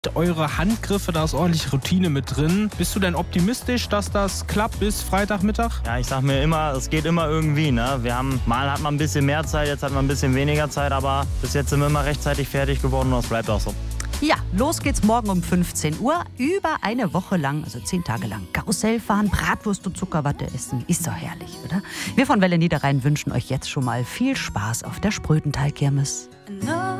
Eure Handgriffe, da ist ordentlich Routine mit drin. Bist du denn optimistisch, dass das klappt bis Freitagmittag? Ja, ich sag mir immer, es geht immer irgendwie. Ne? Mal hat man ein bisschen mehr Zeit, jetzt hat man ein bisschen weniger Zeit, aber bis jetzt sind wir immer rechtzeitig fertig geworden und das bleibt auch so. Ja, los geht's morgen um 15 Uhr. Über eine Woche lang, also 10 Tage lang, Karussell fahren, Bratwurst und Zuckerwatte essen. Ist doch herrlich, oder? Wir von Welle Niederrhein wünschen euch jetzt schon mal viel Spaß auf der Sprödental-Kirmes.